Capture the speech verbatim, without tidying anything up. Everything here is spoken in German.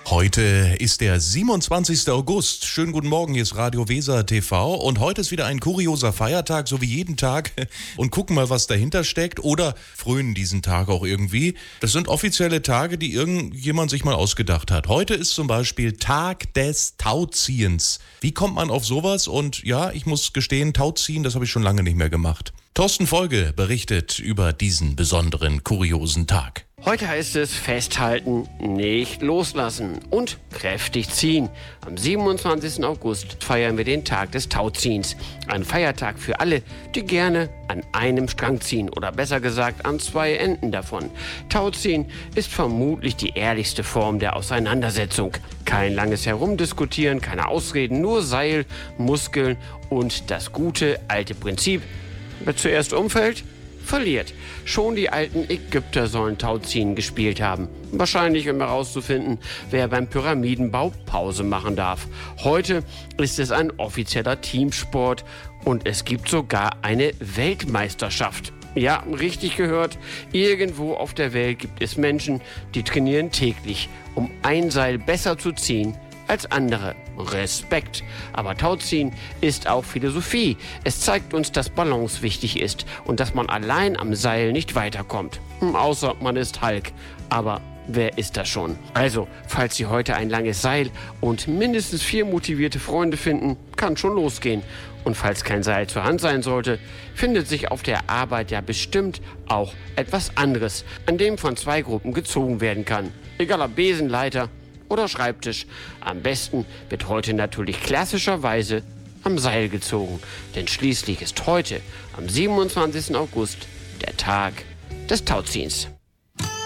Heute ist der siebenundzwanzigster August. Schönen guten Morgen, hier ist Radio Weser T V und heute ist wieder ein kurioser Feiertag, so wie jeden Tag. Und gucken mal, was dahinter steckt oder frönen diesen Tag auch irgendwie. Das sind offizielle Tage, die irgendjemand sich mal ausgedacht hat. Heute ist zum Beispiel Tag des Tauziehens. Wie kommt man auf sowas? Und ja, ich muss gestehen, Tauziehen, das habe ich schon lange nicht mehr gemacht. Thorsten Folge berichtet über diesen besonderen, kuriosen Tag. Heute heißt es festhalten, nicht loslassen und kräftig ziehen. Am siebenundzwanzigsten August feiern wir den Tag des Tauziehens. Ein Feiertag für alle, die gerne an einem Strang ziehen oder besser gesagt an zwei Enden davon. Tauziehen ist vermutlich die ehrlichste Form der Auseinandersetzung. Kein langes Herumdiskutieren, keine Ausreden, nur Seil, Muskeln und das gute alte Prinzip: wer zuerst umfällt, verliert. Schon die alten Ägypter sollen Tauziehen gespielt haben. Wahrscheinlich, um herauszufinden, wer beim Pyramidenbau Pause machen darf. Heute ist es ein offizieller Teamsport und es gibt sogar eine Weltmeisterschaft. Ja, richtig gehört. Irgendwo auf der Welt gibt es Menschen, die trainieren täglich, um ein Seil besser zu ziehen als andere. Respekt. Aber Tauziehen ist auch Philosophie. Es zeigt uns, dass Balance wichtig ist und dass man allein am Seil nicht weiterkommt. Hm, außer man ist Hulk. Aber wer ist das schon? Also, falls Sie heute ein langes Seil und mindestens vier motivierte Freunde finden, kann schon losgehen. Und falls kein Seil zur Hand sein sollte, findet sich auf der Arbeit ja bestimmt auch etwas anderes, an dem von zwei Gruppen gezogen werden kann. Egal ob Besenleiter oder Schreibtisch. Am besten wird heute natürlich klassischerweise am Seil gezogen. Denn schließlich ist heute, am siebenundzwanzigsten August, der Tag des Tauziehens.